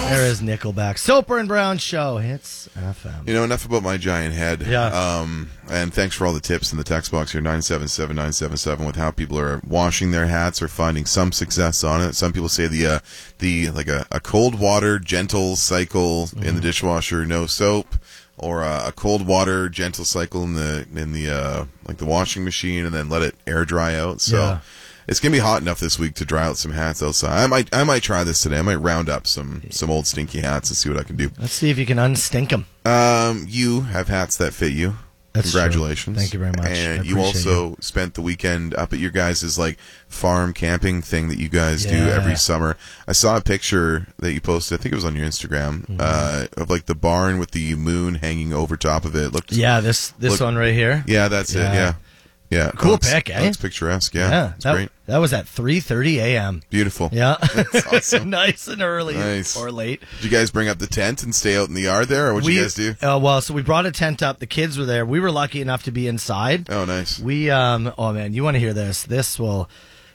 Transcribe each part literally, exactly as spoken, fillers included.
There is Nickelback. Soper and Brown Show. Hits F M. You know, enough about my giant head. Yeah. Um, and thanks for all the tips in the text box here, nine seven seven nine seven seven, with how people are washing their hats or finding some success on it. Some people say the, uh, the like a, a cold water, gentle cycle mm-hmm. in the dishwasher, no soap. Or a, a cold water, gentle cycle in the, in the uh, like the washing machine, and then let it air dry out. So. Yeah. It's gonna be hot enough this week to dry out some hats outside. I might, I might try this today. I might round up some, some old stinky hats and see what I can do. Let's see if you can unstink them. Um, you have hats that fit you. That's Congratulations! True. Thank you very much. And you also you. spent the weekend up at your guys' like farm camping thing that you guys yeah. do every summer. I saw a picture that you posted. I think it was on your Instagram mm-hmm. uh, of like the barn with the moon hanging over top of it. Looked yeah, this this looked, one right here. Yeah, that's yeah. it. Yeah. Yeah, cool looks, pic, eh? Looks picturesque, yeah. yeah it's that, great. That was at three thirty a.m. Beautiful. Yeah. That's awesome. Nice and early. Nice. Or late. Did you guys bring up the tent and stay out in the yard there, or what did you guys do? Uh, well, so we brought a tent up. The kids were there. We were lucky enough to be inside. Oh, nice. We, um, oh man, you want to hear this? This will,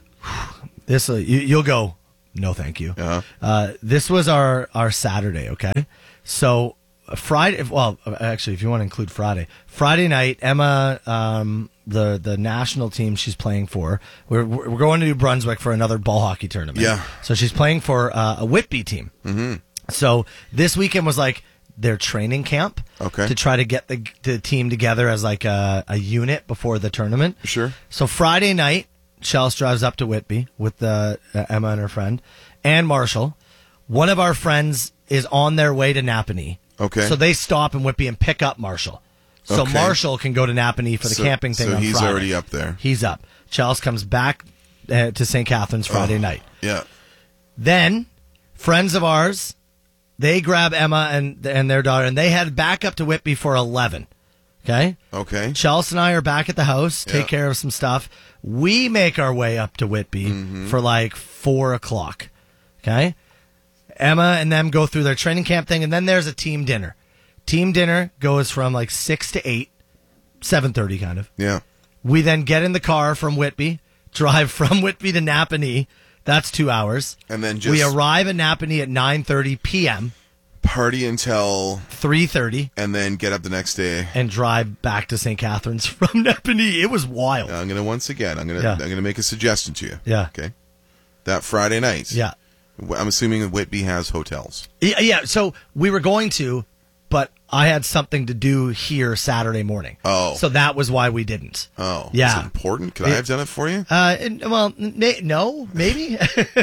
this will, you, you'll go, no thank you. Uh-huh. Uh, this was our, our Saturday, okay? So, Friday, well, actually, if you want to include Friday, Friday night, Emma, um, the the national team she's playing for, we're we're going to New Brunswick for another ball hockey tournament. Yeah. So she's playing for uh, a Whitby team. Mm-hmm. So this weekend was like their training camp. Okay. To try to get the the team together as like a, a unit before the tournament. Sure. So Friday night, Chelsea drives up to Whitby with uh, Emma and her friend and Marshall. One of our friends is on their way to Napanee. Okay. So they stop in Whitby and pick up Marshall. So okay. Marshall can go to Napanee for the so, camping thing so on he's Friday. already up there. He's up. Chelsea comes back uh, to Saint Catharines Friday oh, night. Yeah. Then, friends of ours, they grab Emma and and their daughter, and they head back up to Whitby for eleven. Okay? Okay. Chelsea and I are back at the house, take yeah. care of some stuff. We make our way up to Whitby mm-hmm. for like four o'clock. Okay? Emma and them go through their training camp thing, and then there's a team dinner. Team dinner goes from like six to eight, seven thirty kind of. Yeah. We then get in the car from Whitby, drive from Whitby to Napanee. That's two hours. And then just we arrive in Napanee at nine thirty p.m. Party until three thirty, and then get up the next day and drive back to Saint Catharines from Napanee. It was wild. I'm gonna once again. I'm gonna. Yeah. I'm gonna make a suggestion to you. Yeah. Okay. That Friday night. Yeah. I'm assuming that Whitby has hotels. Yeah. Yeah. So we were going to, but I had something to do here Saturday morning. Oh. So that was why we didn't. Oh. Yeah. Is it important? Could it, I have done it for you? Uh, and, well, na- no, maybe.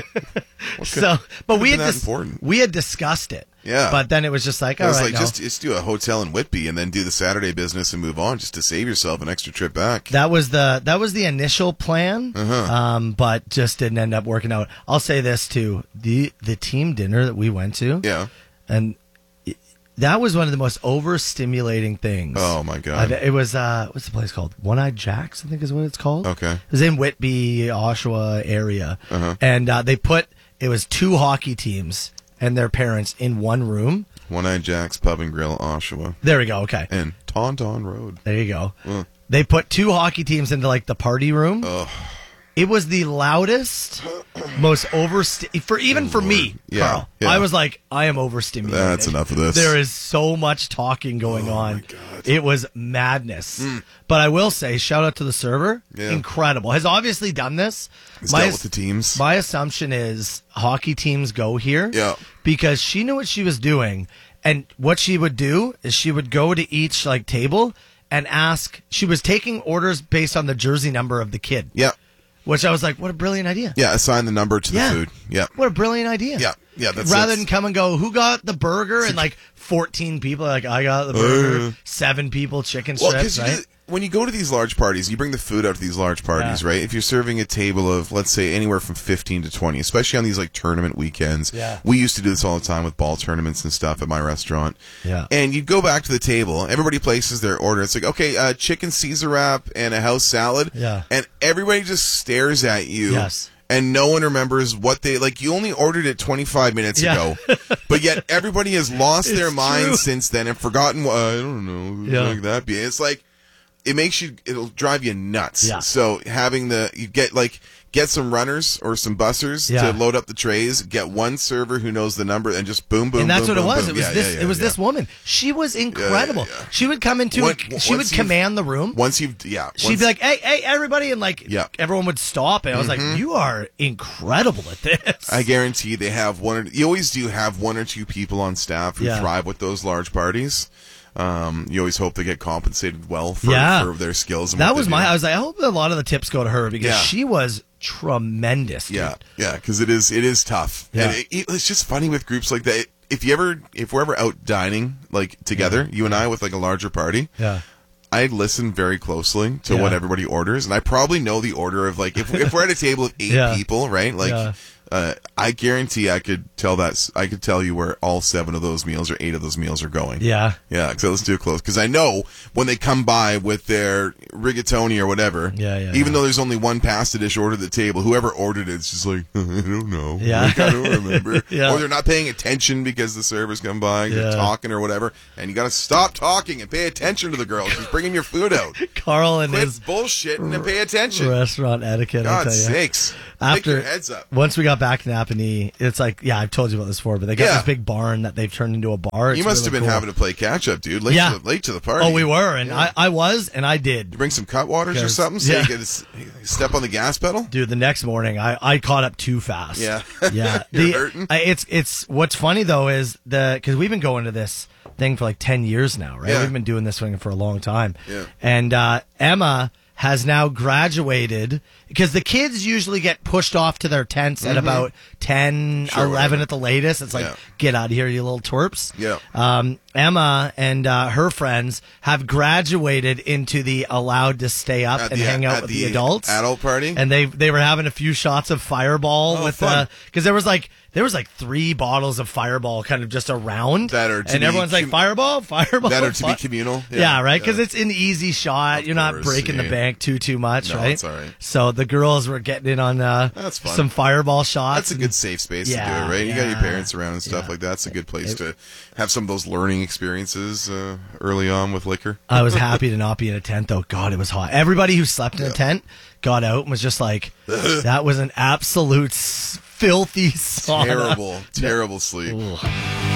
so, but we had that dis- important? we had discussed it. Yeah. But then it was just like, all it was right, like no. just just do a hotel in Whitby and then do the Saturday business and move on, just to save yourself an extra trip back. That was the that was the initial plan, uh-huh. um, but just didn't end up working out. I'll say this too: the the team dinner that we went to, yeah, and it, that was one of the most overstimulating things. Oh my god! I've, it was uh, what's the place called? One Eyed Jacks, I think is what it's called. Okay, it was in Whitby, Oshawa area, uh-huh. and uh, they put it was two hockey teams and their parents in one room. One Eyed Jack's Pub and Grill, Oshawa. There we go. Okay, and Tauntaun Road. There you go. Uh. They put two hockey teams into like the party room. Ugh. It was the loudest, most overst for even for me, yeah, Carl. Yeah. I was like, I am overstimulated. That's enough of this. There is so much talking going oh on. My God. It was madness. Mm. But I will say, shout out to the server. Yeah. Incredible. Has obviously done this. He's my dealt with the teams. My assumption is hockey teams go here. Yeah. Because she knew what she was doing, and what she would do is she would go to each like table and ask. She was taking orders based on the jersey number of the kid. Yeah. Which I was like, what a brilliant idea. Yeah, assign the number to yeah. the food. Yeah. What a brilliant idea. Yeah. Yeah, that's Rather that's, than come and go, who got the burger? And like fourteen people are like, I got the burger. Uh, Seven people, chicken well, strips, right? You, when you go to these large parties, you bring the food out to these large parties, yeah. right? If you're serving a table of, let's say, anywhere from fifteen to twenty, especially on these like tournament weekends. Yeah. We used to do this all the time with ball tournaments and stuff at my restaurant. Yeah. And you'd go back to the table, everybody places their order. It's like, okay, uh, chicken Caesar wrap and a house salad. Yeah. And everybody just stares at you. Yes. And no one remembers what they like. You only ordered it twenty-five minutes yeah. ago, but yet everybody has lost it's their minds true. since then and forgotten. What, I don't know, yeah. like that be. It's like it makes you. It'll drive you nuts. Yeah. So having the you get like get some runners or some bussers Yeah. to load up the trays. Get one server who knows the number, and just boom, boom, And that's boom, what boom, it was. boom. It was Yeah, this. yeah, yeah, it was yeah. this woman. She was incredible. Yeah, yeah, yeah. She would come into. When- a, she would once you've- command the room. Once you've, yeah, She'd once- be like, "Hey, hey, everybody!" and like, Yeah. everyone would stop, and I was like, "You are incredible at this." I guarantee they have one. Or, you always do have one or two people on staff who Yeah. thrive with those large parties. Um, you always hope they get compensated well for, Yeah. for their skills. And that what was they my. do. I was like, I hope a lot of the tips go to her because Yeah. she was tremendous. Dude. Yeah, yeah, because it is it is tough. Yeah. And it, it- it's just funny with groups like that. If you ever if we're ever out dining like together, you and I with like a larger party, Yeah. I listen very closely to Yeah. what everybody orders, and I probably know the order of like if if we're at a table of eight Yeah. people, right? Like. Yeah. Uh, I guarantee I could tell that s- I could tell you where all seven of those meals or eight of those meals are going. Yeah. Yeah, because let's do it close. Because I know when they come by with their rigatoni or whatever, Yeah, yeah, even yeah. though there's only one pasta dish ordered at the table, whoever ordered it's just like, I don't know. Yeah. Like, I don't remember. Yeah. Or they're not paying attention because the servers come by, Yeah. they're talking or whatever, and you got to stop talking and pay attention to the girl. She's bringing your food out. Carl and Quit his bullshitting and pay attention. restaurant etiquette. I tell God's you. sakes. Pick After your heads up. once we got back to Napanee, it's like yeah, I've told you about this before, but they got Yeah. this big barn that they've turned into a bar. It's You must really have been cool. having to play catch up, dude. Late, Yeah. to, the, late to the party. Oh, we were, and Yeah. I, I was, and I did. You bring some cut waters or Because- something so yeah. you get to s- step on the gas pedal? Dude, the next morning I, I caught up too fast. Yeah. Yeah. You're The- hurting? I, it's it's what's funny though is the because we've been going to this thing for like ten years now, right? Yeah. We've been doing this thing for a long time. Yeah. And uh, Emma has now graduated because the kids usually get pushed off to their tents at about ten, Sure, eleven whatever. at the latest. It's like, Yeah. get out of here, you little twerps. Yeah. Um, Emma and uh, her friends have graduated into the allowed to stay up At and the- hang out at with the the adults. adult party? And they they were having a few shots of Fireball Oh, with fun. because there was like there was like three bottles of Fireball kind of just around That are to and be everyone's like com- Fireball, Fireball. That are to be Fi-" communal? Yeah, right. Because yeah. it's an easy shot. Of You're not course, breaking yeah. the bank too too much, No, right? it's all right. So the girls were getting in on uh, That's fun. some Fireball shots. That's a and- good safe space Yeah, to do it, right? You got your yeah. parents around and stuff Yeah. like that. It's a good place to have some of those learning experiences uh, early on with liquor. I was happy to not be in a tent though. God, it was hot. Everybody who slept in a tent got out and was just like, that was an absolute s- filthy sauna. Terrible, terrible sleep. Ugh.